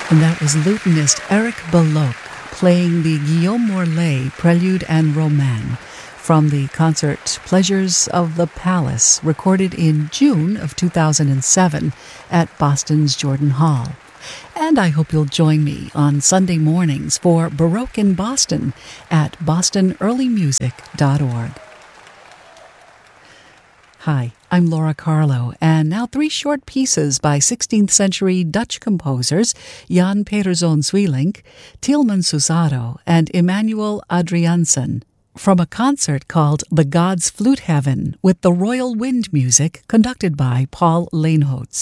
And that was lutenist Eric Belloc playing the Guillaume Morlaix Prelude and Roman from the concert Pleasures of the Palace, recorded in June of 2007 at Boston's Jordan Hall. And I hope you'll join me on Sunday mornings for Baroque in Boston at bostonearlymusic.org. Hi, I'm Laura Carlo, and now 3 short pieces by 16th century Dutch composers Jan Peterzoon Sweelinck, Tieleman Susado, and Emmanuel Adriaansen, from a concert called The Gods' Flute Heaven with the Royal Wind Music conducted by Paul Leenhoots.